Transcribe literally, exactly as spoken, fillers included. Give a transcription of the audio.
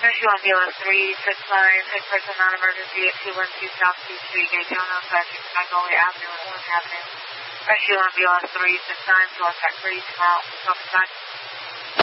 Rescue on B L S three six nine, six person non-emergency at two one two South two Street, Daytona, Classic Magnolia Avenue and Orange Avenue. Rescue on B L S three six nine, Select three, come out, stop inside.